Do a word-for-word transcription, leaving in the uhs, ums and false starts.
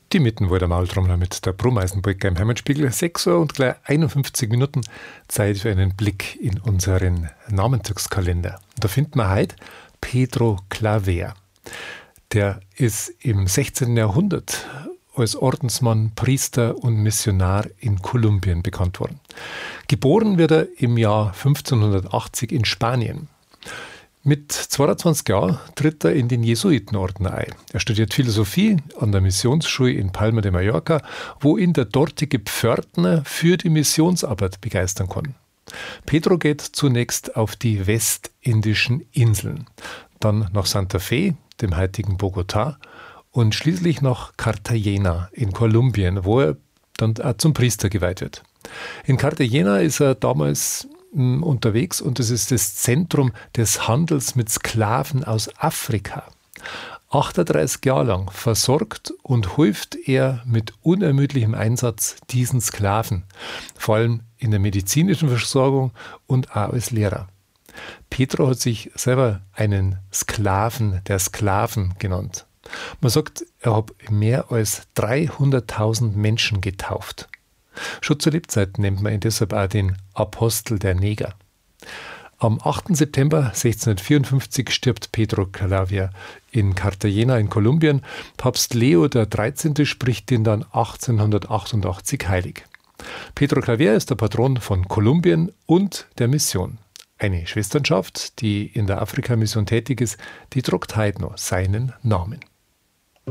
Die Mittenwalder Maultrommler mit der Brumeisenbrücke im Heimatspiegel. sechs Uhr und gleich einundfünfzig Minuten Zeit für einen Blick in unseren Namentagskalender. Da finden wir heute Pedro Claver. Der ist im sechzehnten Jahrhundert als Ordensmann, Priester und Missionar in Kolumbien bekannt worden. Geboren wird er im Jahr fünfzehnhundertachtzig in Spanien. Mit zweiundzwanzig Jahren tritt er in den Jesuitenorden ein. Er studiert Philosophie an der Missionsschule in Palma de Mallorca, wo ihn der dortige Pförtner für die Missionsarbeit begeistern kann. Pedro geht zunächst auf die westindischen Inseln, dann nach Santa Fe, dem heutigen Bogotá, und schließlich nach Cartagena in Kolumbien, wo er dann auch zum Priester geweiht wird. In Cartagena ist er damals mh, unterwegs und es ist das Zentrum des Handels mit Sklaven aus Afrika. achtunddreißig Jahre lang versorgt und hilft er mit unermüdlichem Einsatz diesen Sklaven, vor allem in der medizinischen Versorgung und auch als Lehrer. Pedro hat sich selber einen Sklaven der Sklaven genannt. Man sagt, er hat mehr als dreihunderttausend Menschen getauft. Schon zur Lebzeit nennt man ihn deshalb auch den Apostel der Neger. Am achten September sechzehnhundertvierundfünfzig stirbt Pedro Claver in Cartagena in Kolumbien. Papst Leo der dreizehnte spricht ihn dann achtzehnhundertachtundachtzig heilig. Pedro Claver ist der Patron von Kolumbien und der Mission. Eine Schwesternschaft, die in der Afrika-Mission tätig ist, die trägt heute noch seinen Namen.